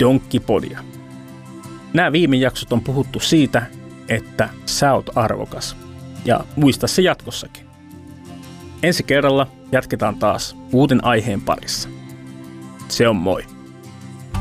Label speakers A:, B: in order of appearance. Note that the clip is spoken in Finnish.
A: Donkkipodia. Nämä viime jaksot on puhuttu siitä, että sä oot arvokas. Ja muista se jatkossakin. Ensi kerralla jatketaan taas uuden aiheen parissa. Se on moi.